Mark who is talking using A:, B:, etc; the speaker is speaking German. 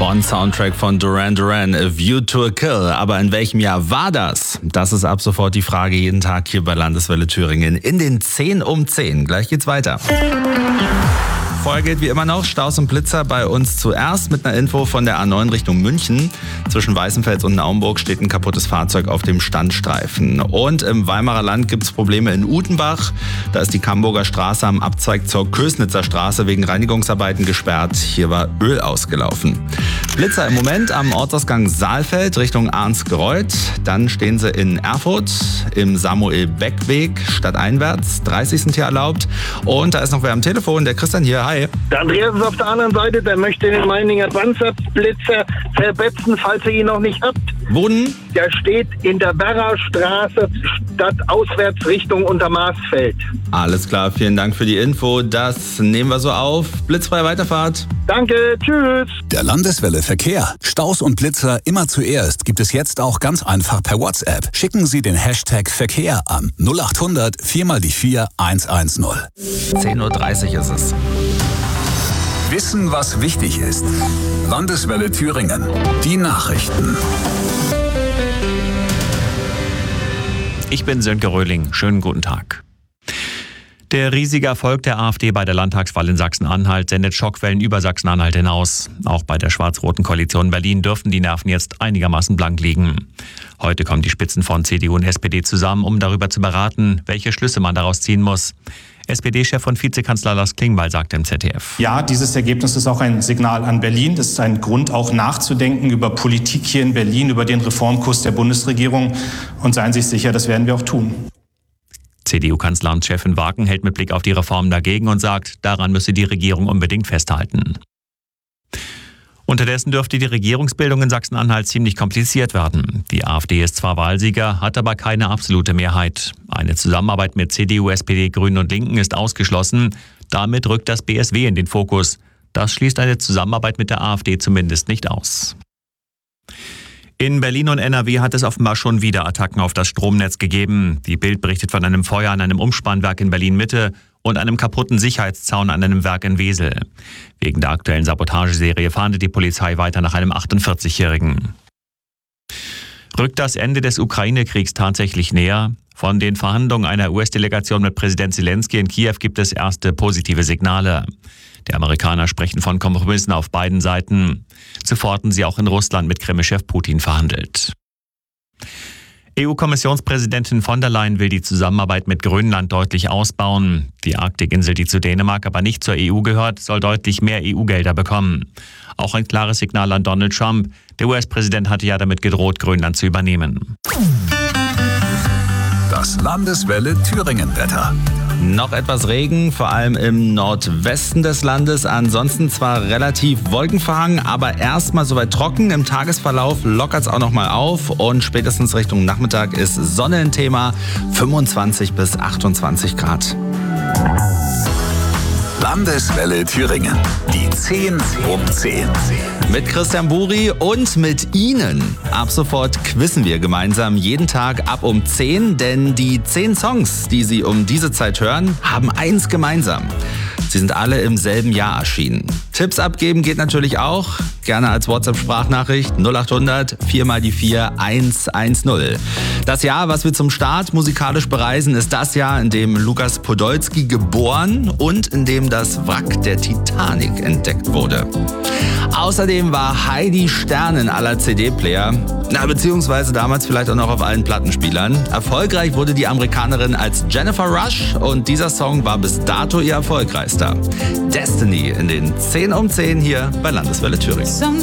A: Bond-Soundtrack von Duran Duran, A View to a Kill. Aber in welchem Jahr war das? Das ist ab sofort die Frage jeden Tag hier bei Landeswelle Thüringen in den 10 um 10. Gleich geht's weiter. Vorher geht wie immer noch Staus und Blitzer bei uns zuerst mit einer Info von der A9 Richtung München. Zwischen Weißenfels und Naumburg steht ein kaputtes Fahrzeug auf dem Standstreifen. Und im Weimarer Land gibt es Probleme in Utenbach. Da ist die Camburger Straße am Abzweig zur Kösnitzer Straße wegen Reinigungsarbeiten gesperrt. Hier war Öl ausgelaufen. Blitzer im Moment am Ortsausgang Saalfeld Richtung Arnsgreuth. Dann stehen sie in Erfurt im Samuel-Beck-Weg stadteinwärts. 30 sind hier erlaubt. Und da ist noch wer am Telefon, der Christian hier. Hi.
B: Der Andreas ist auf der anderen Seite, der möchte den Meininger Panzerblitzer verbetzen, falls ihr ihn noch nicht habt.
A: Wohnen?
B: Der steht in der Werra Straße, stadtauswärts Richtung Untermaßfeld.
A: Alles klar, vielen Dank für die Info. Das nehmen wir so auf. Blitzfreie Weiterfahrt.
B: Danke, tschüss.
C: Der Landeswelle Verkehr. Staus und Blitzer immer zuerst gibt es jetzt auch ganz einfach per WhatsApp. Schicken Sie den Hashtag Verkehr an 0800 4x4 110.
A: 10.30 Uhr ist es.
C: Wissen, was wichtig ist. Landeswelle Thüringen. Die Nachrichten.
D: Ich bin Sönke Röhling. Schönen guten Tag. Der riesige Erfolg der AfD bei der Landtagswahl in Sachsen-Anhalt sendet Schockwellen über Sachsen-Anhalt hinaus. Auch bei der schwarz-roten Koalition Berlin dürften die Nerven jetzt einigermaßen blank liegen. Heute kommen die Spitzen von CDU und SPD zusammen, um darüber zu beraten, welche Schlüsse man daraus ziehen muss. SPD-Chef und Vizekanzler Lars Klingbeil sagte im ZDF.
E: Ja, dieses Ergebnis ist auch ein Signal an Berlin. Das ist ein Grund, auch nachzudenken über Politik hier in Berlin, über den Reformkurs der Bundesregierung. Und seien Sie sich sicher, das werden wir auch tun.
D: CDU-Kanzleramtschefin Wagen hält mit Blick auf die Reformen dagegen und sagt, daran müsse die Regierung unbedingt festhalten. Unterdessen dürfte die Regierungsbildung in Sachsen-Anhalt ziemlich kompliziert werden. Die AfD ist zwar Wahlsieger, hat aber keine absolute Mehrheit. Eine Zusammenarbeit mit CDU, SPD, Grünen und Linken ist ausgeschlossen. Damit rückt das BSW in den Fokus. Das schließt eine Zusammenarbeit mit der AfD zumindest nicht aus. In Berlin und NRW hat es offenbar schon wieder Attacken auf das Stromnetz gegeben. Die Bild berichtet von einem Feuer an einem Umspannwerk in Berlin-Mitte und einem kaputten Sicherheitszaun an einem Werk in Wesel. Wegen der aktuellen Sabotageserie fahndet die Polizei weiter nach einem 48-Jährigen. Rückt das Ende des Ukraine-Kriegs tatsächlich näher? Von den Verhandlungen einer US-Delegation mit Präsident Zelensky in Kiew gibt es erste positive Signale. Die Amerikaner sprechen von Kompromissen auf beiden Seiten. Zuvor hatten sie auch in Russland mit Kreml-Chef Putin verhandelt. EU-Kommissionspräsidentin von der Leyen will die Zusammenarbeit mit Grönland deutlich ausbauen. Die Arktikinsel, die zu Dänemark aber nicht zur EU gehört, soll deutlich mehr EU-Gelder bekommen. Auch ein klares Signal an Donald Trump. Der US-Präsident hatte ja damit gedroht, Grönland zu übernehmen.
C: Das Landeswelle Thüringen-Wetter.
A: Noch etwas Regen, vor allem im Nordwesten des Landes. Ansonsten zwar relativ wolkenverhangen, aber erstmal soweit trocken. Im Tagesverlauf lockert es auch nochmal auf und spätestens Richtung Nachmittag ist Sonne ein Thema. 25 bis 28 Grad.
C: Landeswelle Thüringen. Die 10 um 10.
A: Mit Christian Buri und mit Ihnen. Ab sofort quizzen wir gemeinsam jeden Tag ab um 10, denn die 10 Songs, die Sie um diese Zeit hören, haben eins gemeinsam. Sie sind alle im selben Jahr erschienen. Tipps abgeben geht natürlich auch. Gerne als WhatsApp-Sprachnachricht 0800 4x4 110. Das Jahr, was wir zum Start musikalisch bereisen, ist das Jahr, in dem Lukas Podolski geboren und in dem das Wrack der Titanic entdeckt wurde. Außerdem war Heidi Stern in aller CD-Player, beziehungsweise damals vielleicht auch noch auf allen Plattenspielern. Erfolgreich wurde die Amerikanerin als Jennifer Rush und dieser Song war bis dato ihr erfolgreichster. Destiny in den 10 um 10 hier bei Landeswelle Thüringen.